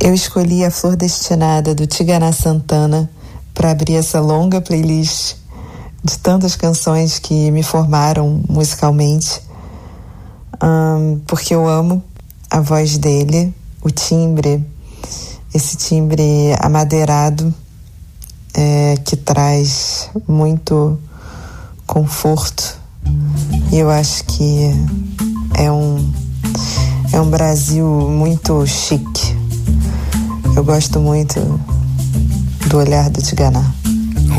Eu escolhi A Flor Destinada, do Tigana Santana, para abrir essa longa playlist de tantas canções que me formaram musicalmente, porque eu amo a voz dele, o timbre, esse timbre amadeirado, que traz muito conforto. E eu acho que é um Brasil muito chique. Eu gosto muito do olhar do Tigana.